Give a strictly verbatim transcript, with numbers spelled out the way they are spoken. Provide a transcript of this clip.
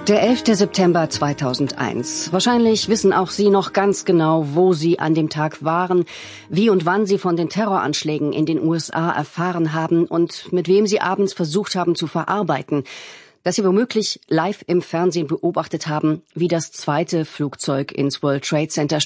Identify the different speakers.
Speaker 1: Der elfte September zweitausendeins. Wahrscheinlich wissen auch Sie noch ganz genau, wo Sie an dem Tag waren, wie und wann Sie von den Terroranschlägen in den U S A erfahren haben und mit wem Sie abends versucht haben zu verarbeiten, dass Sie womöglich live im Fernsehen beobachtet haben, wie das zweite Flugzeug ins World Trade Center